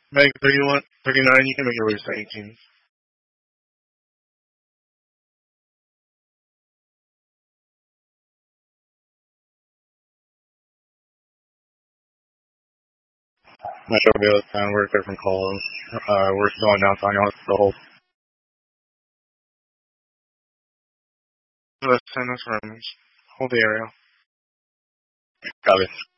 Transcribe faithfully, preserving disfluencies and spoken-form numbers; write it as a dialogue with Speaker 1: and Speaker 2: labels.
Speaker 1: Meg thirty-one, thirty-nine, you can make your way to eighteen. Metro Village Town, we're clear from calls. Uh, we're still on downtown, you want us to hold. Let's send this rooms. Hold the area. Got it.